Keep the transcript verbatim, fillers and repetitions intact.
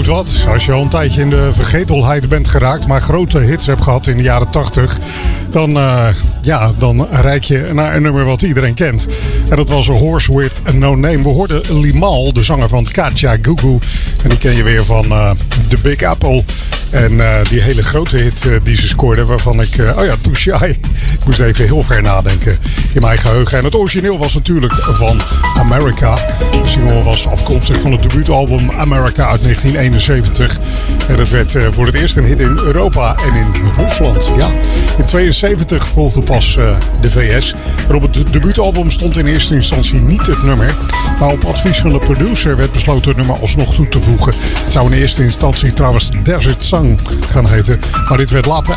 wat. Als je al een tijdje in de vergetelheid bent geraakt, maar grote hits hebt gehad in de jaren tachtig, dan, uh, ja, dan reik je naar een nummer wat iedereen kent. En dat was A Horse With No Name. We hoorden Limahl, de zanger van Katja Gugu. En die ken je weer van uh, The Big Apple. En uh, die hele grote hit uh, die ze scoorde, waarvan ik... Uh, oh ja, Too Shy. Ik moest even heel ver nadenken in mijn geheugen. En het origineel was natuurlijk van America. De single was afkomstig van het debuutalbum America uit negentien eenenzeventig. En dat werd uh, voor het eerst een hit in Europa en in Rusland. Ja. In tweeënzeventig volgde pas uh, de V S. En op het debuutalbum stond in eerste instantie niet het nummer. Maar op advies van de producer werd besloten het nummer alsnog toe te voegen. Het zou in eerste instantie trouwens Desert Song gaan heten. Maar dit werd later